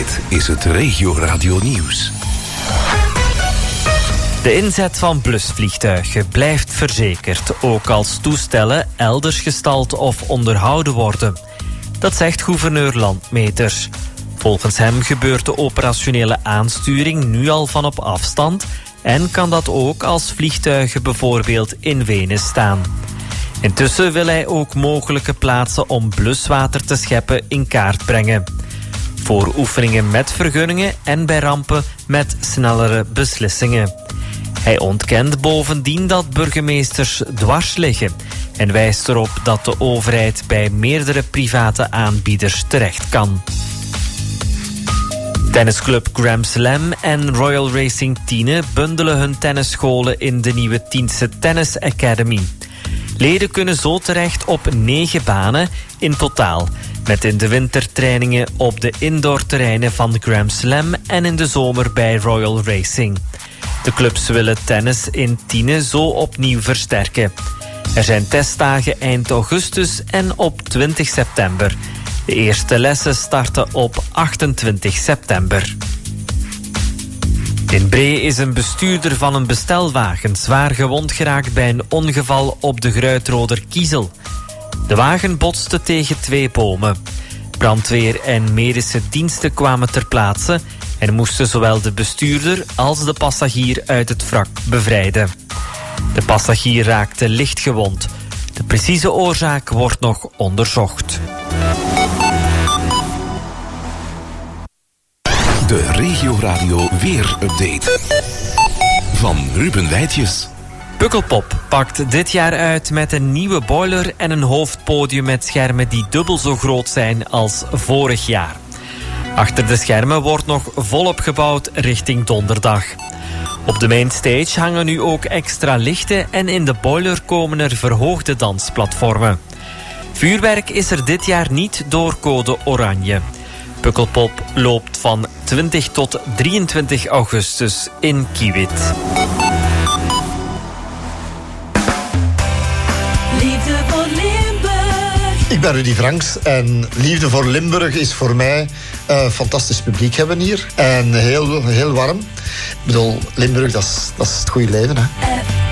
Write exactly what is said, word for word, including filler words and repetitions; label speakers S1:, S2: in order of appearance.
S1: Dit is het Regio Radio Nieuws.
S2: De inzet van blusvliegtuigen blijft verzekerd, ook als toestellen elders gestald of onderhouden worden. Dat zegt gouverneur Landmeters. Volgens hem gebeurt de operationele aansturing nu al van op afstand en kan dat ook als vliegtuigen bijvoorbeeld in Wenen staan. Intussen wil hij ook mogelijke plaatsen om bluswater te scheppen in kaart brengen. Voor oefeningen met vergunningen en bij rampen met snellere beslissingen. Hij ontkent bovendien dat burgemeesters dwars liggen en wijst erop dat de overheid bij meerdere private aanbieders terecht kan. Tennisclub Grand Slam en Royal Racing Tiene bundelen hun tennisscholen in de nieuwe Tiense Tennis Academy. Leden kunnen zo terecht op negen banen in totaal, met in de winter trainingen op de indoorterreinen van Grand Slam en in de zomer bij Royal Racing. De clubs willen tennis in Tiene zo opnieuw versterken. Er zijn testdagen eind augustus en op twintig september. De eerste lessen starten op achtentwintig september. In Bree is een bestuurder van een bestelwagen zwaar gewond geraakt bij een ongeval op de Gruitroder Kiezel. De wagen botste tegen twee bomen. Brandweer en medische diensten kwamen ter plaatse en moesten zowel de bestuurder als de passagier uit het wrak bevrijden. De passagier raakte licht gewond. De precieze oorzaak wordt nog onderzocht.
S1: De Regio Radio Weer-update van Ruben Wijtjes.
S2: Pukkelpop pakt dit jaar uit met een nieuwe boiler en een hoofdpodium met schermen die dubbel zo groot zijn als vorig jaar. Achter de schermen wordt nog volop gebouwd richting donderdag. Op de mainstage hangen nu ook extra lichten en in de boiler komen er verhoogde dansplatformen. Vuurwerk is er dit jaar niet door code oranje. Pukkelpop loopt van twintig tot drieëntwintig augustus in Kiewit.
S3: Liefde voor Limburg.
S4: Ik ben Rudy Franks en Liefde voor Limburg is voor mij uh, fantastisch publiek hebben hier. En heel, heel warm. Ik bedoel, Limburg, dat is, dat is het goede leven, hè.